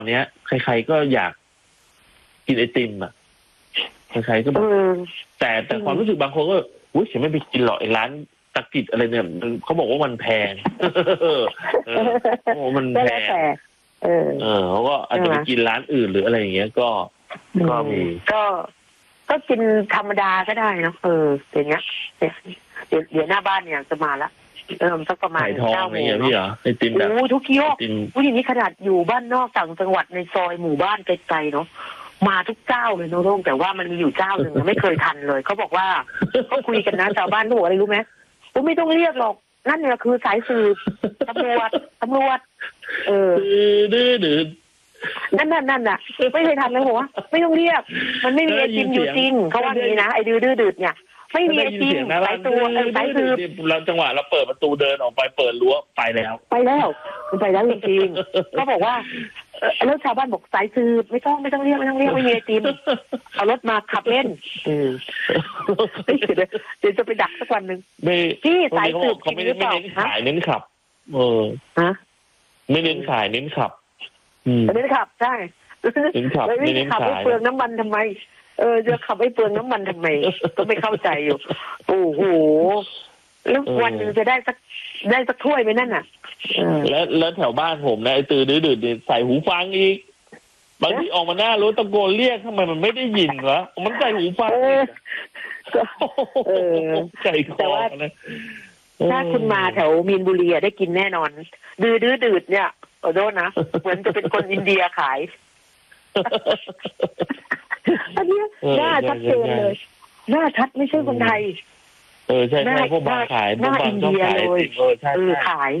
เนี้ยใครๆก็อยากกินไอติมอ่ะใครๆก็แบบแต่ความรู้สึกบางคนก็อุ้ยฉันไม่ไปกินหรอกไอ้ร้านตะกิดอะไรเนี่ยเขาบอกว่ามันแพงโอ้มันแพงเขาก็อาจจะไปกินร้านอื่นหรืออะไรอย่างเงี้ยก็มีก็กินธรรมดาก็ได้นะอย่างเงี้ยเดี๋ยวหน้าบ้านเนี่ยจะมาละสักประมาณ9 โมงพี่เหรอไอติมแบบทุกกี้ผู้หญิงนี้ขนาดอยู่บ้านนอกต่างจังหวัดในซอยหมู่บ้านไกลๆเนาะมาทุกเจ้าเลยน้องแต่ว่ามันมีอยู่เจ้าหนึ่งไม่เคยทันเลยเขาบอกว่าเขาคุยกันนะชาวบ้านเขาบอกอะไรรู้ไหมไม่ต้องเรียกหรอกนั่นเนี่ยคือสายสืบตำรวจดื้อนั่นน่ะไม่เคยทันเลยหัวไม่ต้องเรียกมันไม่มีไอติมอยู่จริงเขาว่าอย่างนี้นะไอ้ดื้อเนี่ยไม่มีไอติมสายตัวสายสืบเราจังหวะเราเปิดประตูเดินออกไปเปิดรั้วไปแล้วจริงๆเขาบอกว่าแล้วชาวบ้านบอกสายสืบไม่ต้องเรียกไม่มีไอติมเอารถมาขับเล่นเดี๋ยวจะไปดักสักวันหนึ่งที่สายสืบเขาไม่ได้เน้นขายเน้นขับไม่เน้นขายเน้นขับเน้นขับใช่เน้นขับไม่เน้นขายเปลืองน้ำมันทำไมจะขับไอ้เปลืองน้ำมันทำไมก็ไม่เข้าใจอยู่โอ้โหแล้ววันนึงจะได้สักถ้วยไหมนั่นน่ะแล้วแถวบ้านผมนะไอ้ตื่นดื้อใส่หูฟังอีกบางทีออกมาหน้ารถตะโกนเรียกทำไมมันไม่ได้ยินวะมันใส่หูฟังใจคอนะถ้าคุณมาแถวมีนบุรีได้กินแน่นอนดื้อเนี่ยขอโทษนะเหมือนจะเป็นคนอินเดียขายอันนี้หน้าชัดเจนเลยหน้าชัดไม่ใช่คนไทยใช่พวกบางขายหน้าอินเดียเลยขาย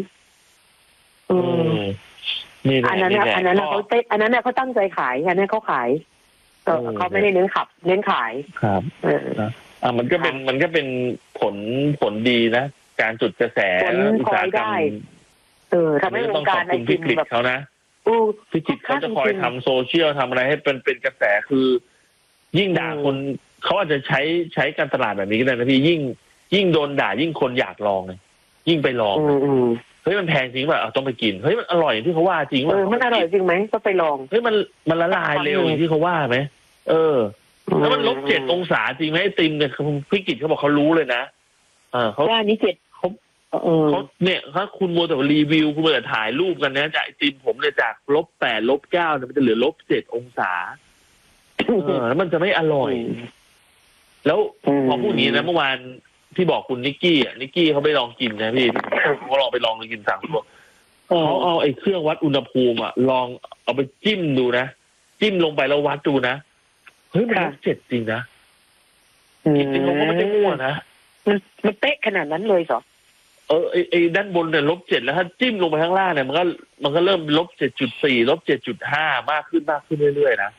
อันนั้นเขาตั้งใจขายอันนั้นเขาขายเขาไม่ได้เน้นขับเน้นขายครับมันก็เป็นผลดีนะการจุดกระแสอุตสาหกรรมทำให้วงการไอติมแบบเขานะพิจิตรเขาจะคอยทำโซเชียลทำอะไรให้เป็นกระแสคือยิ่งด่าคนเขาอาจจะใช้การตลาดแบบนี้ก็ได้นะพี่ยิ่งโดนด่ายิ่งคนอยากลองเลยยิ่งไปลองเฮ้ยมันแพงจริงป่ะต้องไปกินเฮ้ยมันอร่อยอย่างที่เขาว่าจริงป่ะมันอร่อยจริงไหมก็ไปลองเฮ้ยมันละลายเร็วอย่างที่เขาว่าไหมแล้วมัน-7 องศาจริงไหมไอติมเนี่ยพิจิตรเขาบอกเขารู้เลยนะเขาว่านี้7 เขาเนี่ยถ้าคุณมัวแต่รีวิวคุณมัวแต่ถ่ายรูปกันนะจากไอติมผมเนี่ยจาก-8 -9เนี่ยมันจะเหลือ-7 องศาแล้วมันจะไม่อร่อยแล้วพอพูดอย่างนี้นะเมื่อวานที่บอกคุณนิกกี้เขาไปลองกินนะพี่เขาลองไปลองกินสั่งตัวเขาเอาไอ้เครื่องวัดอุณหภูมิลองเอาไปจิ้มดูนะจิ้มลงไปแล้ววัดดูนะเฮ้ยมัน-7จริงนะจริงๆเขาก็ไม่ได้มั่วนะมันเป๊ะขนาดนั้นเลยเหรอไอ้ด้านบนเนี่ย-7แล้วถ้าจิ้มลงไปข้างล่างเนี่ยมันก็เริ่ม-7.4 -7.5 มากขึ้นเรื่อยๆนะ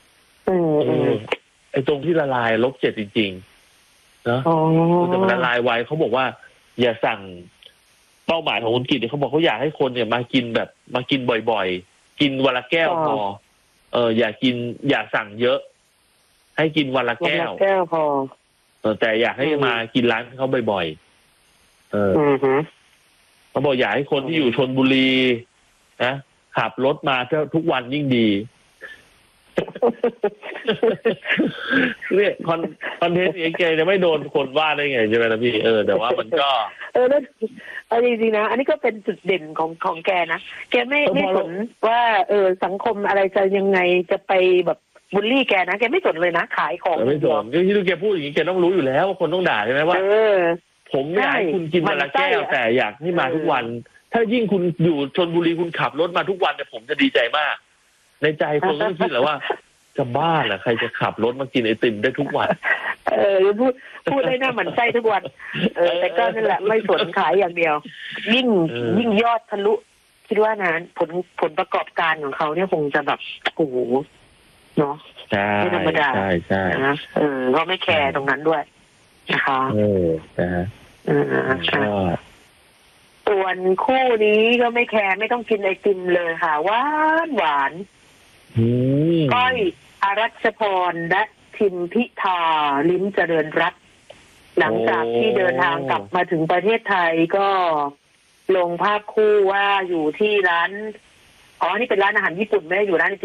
ไอ้ตรงที่ละลาย-7จริงๆนะแต่มันละลายไวเขาบอกว่าอย่าสั่งเป้าหมายของคุณกิตเขาบอกเขาอยากให้คนเนี่ยมากินบ่อยๆกินวันละแก้วพออย่าสั่งเยอะให้กินวันละแก้วพอแต่อยากให้มากินร้านเขาบ่อยๆเขาบอกอยากให้คนที่อยู่ชลบุรีนะขับรถมาทุกวันยิ่งดีเนี่ยคอนเทนต์อย่างแกจะไม่โดนคนว่าได้ไงใช่ไหมนะพี่แต่ว่ามันก็แล้วจริงๆนะอันนี้ก็เป็นจุดเด่นของแกนะแกไม่สนว่าสังคมอะไรจะยังไงจะไปแบบบูลลี่แกนะแกไม่สนเลยนะขายของไม่สนก็ที่แกพูดอย่างนี้แกต้องรู้อยู่แล้วว่าคนต้องด่าใช่ไหมว่าผมไม่อยากให้คุณกินวันละแก้วแต่อยากให้มาทุกวันถ้ายิ่งคุณอยู่ชลบุรีคุณขับรถมาทุกวันเนี่ยผมจะดีใจมากในใจคนก็คิดแหละว่าจะบ้าเหรอใครจะขับรถมากินไอติมได้ทุกวันพูดได้หน้าหมั่นไส้ทุกวันแต่ก็นั่นแหละไม่สนขายอย่างเดียวยิ่งยอดทะลุคิดว่านั้นผลประกอบการของเขาเนี่ยคงจะแบบโอ้โหเนาะไม่ธรรมดาใช่นะก็ไม่แคร์ตรงนั้นด้วยนะคะส่วนคู่นี้ก็ไม่แคร์ไม่ต้องกินไอติมเลยค่ะหวานก้อยอรัชพรและทิมพิธาลิ้มเจริญรัตน์หลังจากที่เดินทางกลับมาถึงประเทศไทยก็ลงภาพคู่ว่าอยู่ที่ร้านอ๋อนี่เป็นร้านอาหารญี่ปุ่นไม่ได้อยู่ร้านไอติม